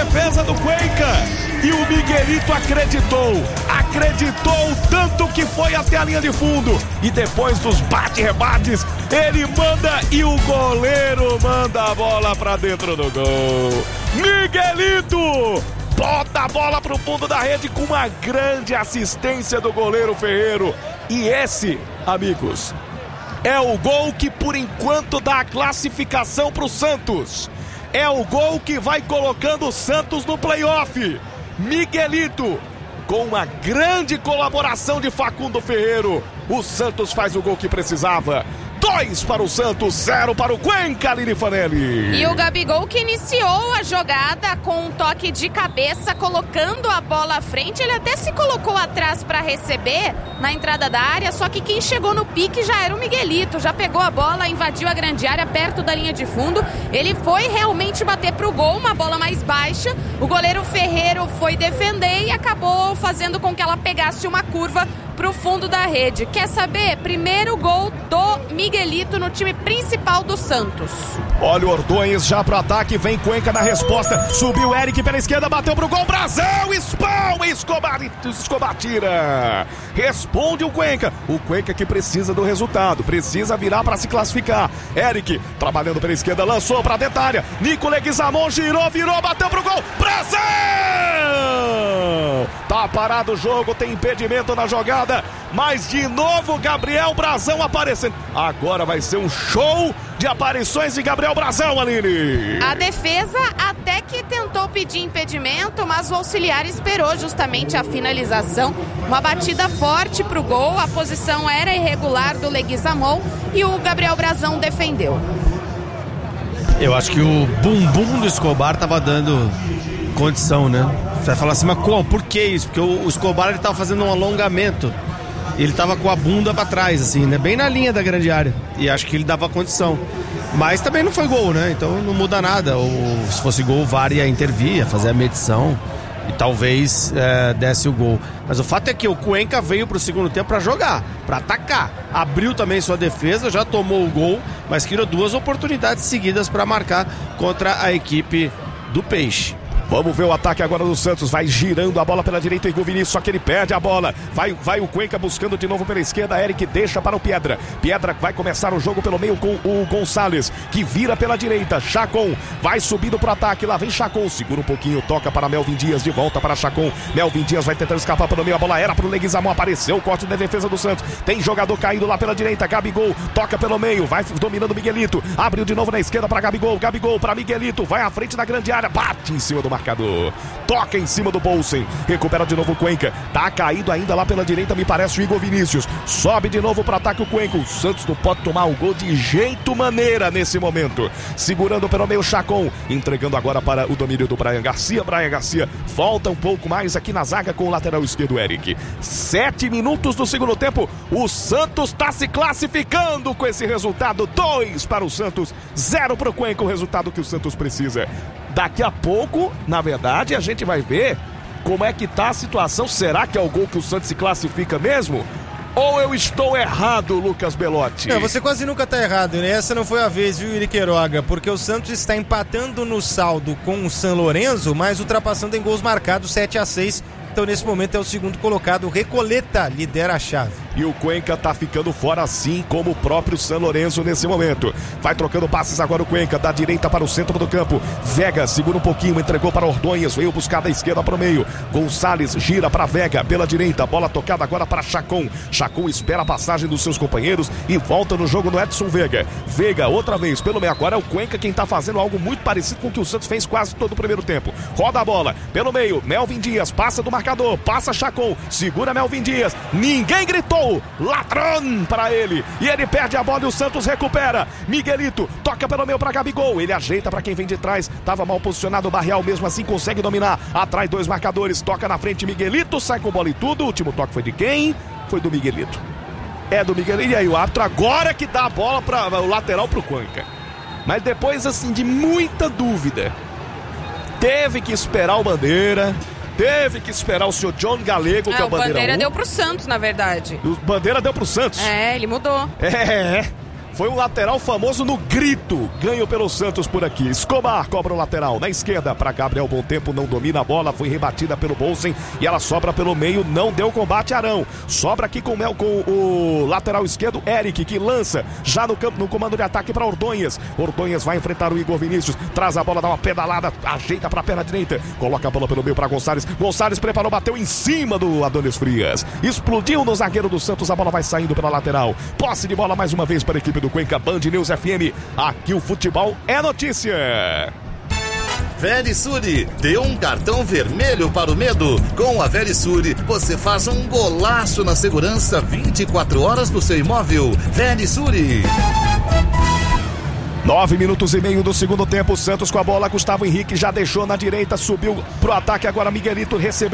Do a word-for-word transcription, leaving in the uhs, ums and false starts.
defesa do Cuenca. E o Miguelito acreditou, acreditou tanto que foi até a linha de fundo. E depois dos bate-rebates, ele manda e o goleiro manda a bola pra dentro do gol. Miguelito bota a bola pro fundo da rede com uma grande assistência do goleiro Ferreiro. E esse, amigos, é o gol que por enquanto dá a classificação pro Santos. É o gol que vai colocando o Santos no play-off. Miguelito, com uma grande colaboração de Facundo Ferreiro, o Santos faz o gol que precisava. Dois para o Santos, zero para o Cuenca, Lili Fanelli. E o Gabigol que iniciou a jogada com um toque de cabeça, colocando a bola à frente. Ele até se colocou atrás para receber na entrada da área, só que quem chegou no pique já era o Miguelito. Já pegou a bola, invadiu a grande área, perto da linha de fundo. Ele foi realmente bater pro gol, uma bola mais baixa. O goleiro Ferreiro foi defender e acabou fazendo com que ela pegasse uma curva pro fundo da rede. Quer saber? Primeiro gol do Miguelito no time principal do Santos. Olha o Ordões já pro ataque, vem Cuenca na resposta, subiu o Eric pela esquerda, bateu pro gol, Brasão, espalma, Escobar, Escobar tira. Responde o Cuenca, o Cuenca que precisa do resultado, precisa virar para se classificar. Eric, trabalhando pela esquerda, lançou pra dentro da área, Nico Leguizamon girou, virou, bateu pro gol, Brasão! Tá parado o jogo, tem impedimento na jogada, mas de novo Gabriel Brasão aparecendo. Agora vai ser um show de aparições de Gabriel Brasão, Aline. A defesa até que tentou pedir impedimento, mas o auxiliar esperou justamente a finalização. Uma batida forte pro gol, a posição era irregular do Leguizamon e o Gabriel Brasão defendeu. Eu acho que o bumbum do Escobar tava dando condição, né? Você vai falar assim, mas como? Por que isso? Porque o Escobar ele tava fazendo um alongamento. Ele tava com a bunda pra trás, assim, né? Bem na linha da grande área. E acho que ele dava condição. Mas também não foi gol, né? Então não muda nada. Ou se fosse gol, o V A R ia intervir, ia fazer a medição e talvez é, desse o gol. Mas o fato é que o Cuenca veio pro segundo tempo pra jogar, pra atacar. Abriu também sua defesa, já tomou o gol, mas criou duas oportunidades seguidas pra marcar contra a equipe do Peixe. Vamos ver o ataque agora do Santos, vai girando a bola pela direita, Igor Vinícius, só que ele perde a bola, vai, vai o Cuenca buscando de novo pela esquerda, Eric deixa para o Piedra, Piedra vai começar o jogo pelo meio com o Gonçalves, que vira pela direita, Chacon vai subindo para o ataque, lá vem Chacon, segura um pouquinho, toca para Melvin Dias, de volta para Chacon, Melvin Dias vai tentando escapar pelo meio, a bola era para o Leguizamon, apareceu o corte da defesa do Santos, tem jogador caído lá pela direita, Gabigol, toca pelo meio, vai dominando Miguelito, abriu de novo na esquerda para Gabigol, Gabigol para Miguelito, vai à frente da grande área, bate em cima do marcador, toca em cima do Bolsen, recupera de novo o Cuenca, tá caído ainda lá pela direita, me parece o Igor Vinícius, sobe de novo para ataque o Cuenca, o Santos não pode tomar o gol de jeito maneira nesse momento, segurando pelo meio Chacon, entregando agora para o domínio do Brian Garcia, Brian Garcia volta um pouco mais aqui na zaga com o lateral esquerdo Eric, sete minutos do segundo tempo, o Santos tá se classificando com esse resultado, dois para o Santos, zero para o Cuenca, o resultado que o Santos precisa. Daqui a pouco, na verdade, a gente vai ver como é que tá a situação. Será que é o gol que o Santos se classifica mesmo? Ou eu estou errado, Lucas Belotti? Não, você quase nunca tá errado, né? Essa não foi a vez, viu, Iri Queiroga? Porque o Santos está empatando no saldo com o São Lourenço, mas ultrapassando em gols marcados sete a seis. Então, nesse momento, é o segundo colocado. Recoleta lidera a chave. E o Cuenca tá ficando fora, assim como o próprio São Lourenço nesse momento. Vai trocando passes agora o Cuenca, da direita para o centro do campo. Vega segura um pouquinho, entregou para Ordonhas, veio buscar da esquerda para o meio. Gonçalves gira para Vega pela direita, bola tocada agora para Chacon. Chacon espera a passagem dos seus companheiros e volta no jogo no Edson Vega. Vega outra vez pelo meio, agora é o Cuenca quem tá fazendo algo muito parecido com o que o Santos fez quase todo o primeiro tempo. Roda a bola pelo meio, Melvin Dias passa do marcador, passa Chacon, segura Melvin Dias, ninguém gritou, ladrão para ele, e ele perde a bola e o Santos recupera. Miguelito toca pelo meio para Gabigol, ele ajeita para quem vem de trás, tava mal posicionado o Barreal, mesmo assim consegue dominar, atrai dois marcadores, toca na frente, Miguelito sai com bola e tudo. O último toque foi de quem? Foi do Miguelito. É do Miguelito, e aí o árbitro agora que dá a bola para o lateral pro Cuenca, mas depois assim de muita dúvida, teve que esperar o Bandeira, teve que esperar o senhor John Galego, é, que é o Bandeira. O Bandeira um. deu pro Santos, na verdade. O Bandeira deu pro Santos. É, ele mudou. É, Foi um lateral famoso no grito. Ganho pelo Santos por aqui. Escobar cobra o lateral. Na esquerda para Gabriel Bom Tempo. Não domina a bola. Foi rebatida pelo Bolsen. E ela sobra pelo meio. Não deu combate Arão. Sobra aqui com, com o lateral esquerdo. Eric que lança já no campo, no comando de ataque para Ordonhas. Ordonhas vai enfrentar o Igor Vinícius. Traz a bola, dá uma pedalada. Ajeita para a perna direita. Coloca a bola pelo meio para Gonçalves. Gonçalves preparou, bateu em cima do Adonis Frias. Explodiu no zagueiro do Santos. A bola vai saindo pela lateral. Posse de bola mais uma vez para a equipe do Cuenca. Band News F M, aqui o futebol é notícia. Verisure, dê um cartão vermelho para o medo. Com a Verisure, você faz um golaço na segurança vinte e quatro horas do seu imóvel. Verisure. Nove minutos e meio do segundo tempo. Santos com a bola. Gustavo Henrique já deixou na direita, subiu pro ataque. Agora Miguelito recebeu.